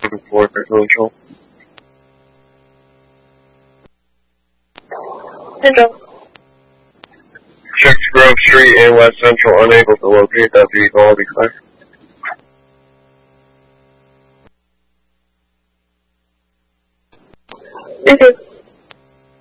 for control. Central. Checked Grove Street and West Central, unable to locate that vehicle. I'll be clear. Thank you.